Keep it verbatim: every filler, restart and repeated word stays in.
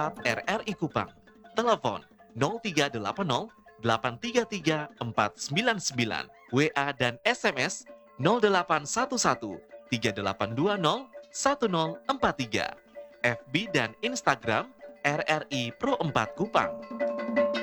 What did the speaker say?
empat R R I Kupang. Telepon nol tiga delapan nol delapan tiga tiga empat sembilan sembilan. W A dan S M S nol delapan satu satu tiga delapan dua nol satu nol empat tiga. F B dan Instagram R R I Pro empat Kupang.